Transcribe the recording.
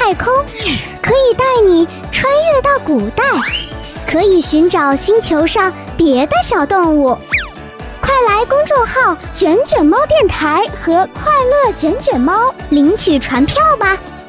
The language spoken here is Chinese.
太空，可以带你穿越到古代，可以寻找星球上别的小动物。快来公众号卷卷猫电台和快乐卷卷猫领取传票吧。